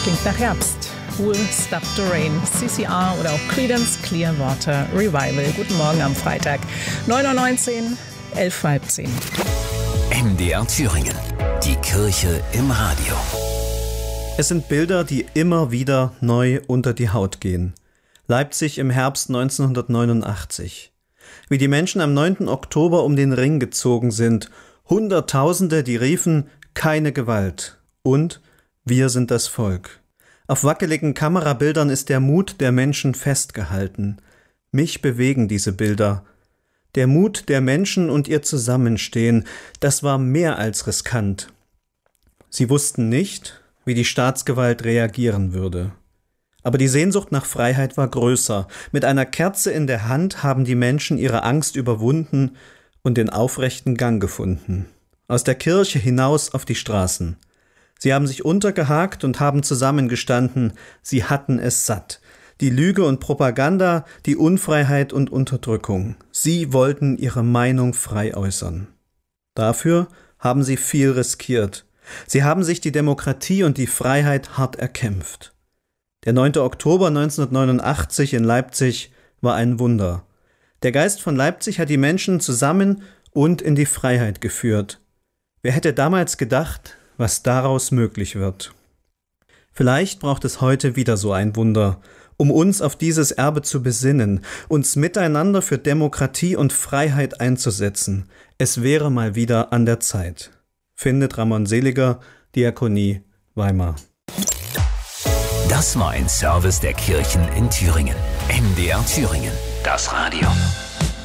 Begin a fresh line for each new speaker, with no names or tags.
klingt nach Herbst. Will Stop the Rain, CCR oder auch Creedence Clearwater Revival. Guten Morgen am Freitag, 9.19 Uhr, 11.30 Uhr.
MDR Thüringen, die Kirche im Radio.
Es sind Bilder, die immer wieder neu unter die Haut gehen. Leipzig im Herbst 1989. Wie die Menschen am 9. Oktober um den Ring gezogen sind. Hunderttausende, die riefen, keine Gewalt. Und wir sind das Volk. Auf wackeligen Kamerabildern ist der Mut der Menschen festgehalten. Mich bewegen diese Bilder. Der Mut der Menschen und ihr Zusammenstehen, das war mehr als riskant. Sie wussten nicht, wie die Staatsgewalt reagieren würde. Aber die Sehnsucht nach Freiheit war größer. Mit einer Kerze in der Hand haben die Menschen ihre Angst überwunden und den aufrechten Gang gefunden. Aus der Kirche hinaus auf die Straßen. Sie haben sich untergehakt und haben zusammengestanden. Sie hatten es satt. Die Lüge und Propaganda, die Unfreiheit und Unterdrückung. Sie wollten ihre Meinung frei äußern. Dafür haben sie viel riskiert. Sie haben sich die Demokratie und die Freiheit hart erkämpft. Der 9. Oktober 1989 in Leipzig war ein Wunder. Der Geist von Leipzig hat die Menschen zusammen und in die Freiheit geführt. Wer hätte damals gedacht, was daraus möglich wird? Vielleicht braucht es heute wieder so ein Wunder, um uns auf dieses Erbe zu besinnen, uns miteinander für Demokratie und Freiheit einzusetzen. Es wäre mal wieder an der Zeit. Findet Ramon Seliger, Diakonie, Weimar.
Das war ein Service der Kirchen in Thüringen. MDR Thüringen, das Radio.